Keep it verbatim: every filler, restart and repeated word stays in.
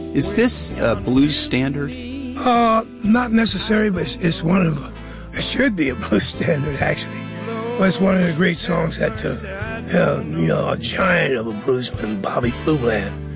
Is this a blues standard? Uh, not necessary, but it's, it's one of, it should be a blues standard, actually. But it's one of the great songs that, uh, uh, you know, a giant of a bluesman, Bobby Blue Bland,